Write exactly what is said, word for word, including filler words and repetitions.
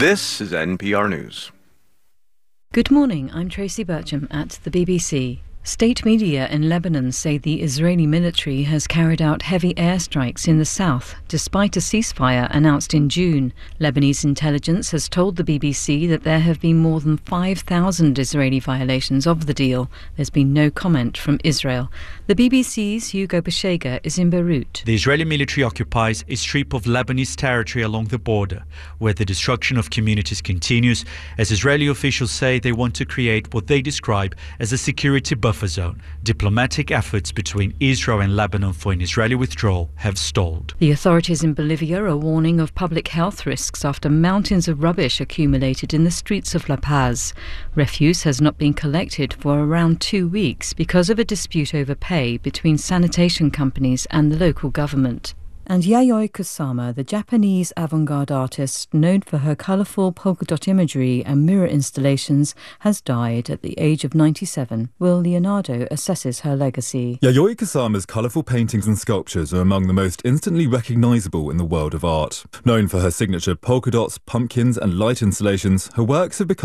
This is N P R News. Good morning, I'm Tracy Bircham at the B B C. State media in Lebanon say the Israeli military has carried out heavy airstrikes in the south, despite a ceasefire announced in June. Lebanese intelligence has told the B B C that there have been more than five thousand Israeli violations of the deal. There's been no comment from Israel. The B B C's Hugo Beshega is in Beirut. The Israeli military occupies a strip of Lebanese territory along the border, where the destruction of communities continues, as Israeli officials say they want to create what they describe as a security buffer zone. Diplomatic efforts between Israel and Lebanon for an Israeli withdrawal have stalled. The authorities in Bolivia are warning of public health risks after mountains of rubbish accumulated in the streets of La Paz. Refuse has not been collected for around two weeks because of a dispute over pay between sanitation companies and the local government. And Yayoi Kusama, the Japanese avant-garde artist known for her colourful polka dot imagery and mirror installations, has died at the age of ninety-seven. Will Leonardo assesses her legacy. Yayoi Kusama's colourful paintings and sculptures are among the most instantly recognisable in the world of art. Known for her signature polka dots, pumpkins and light installations, her works have become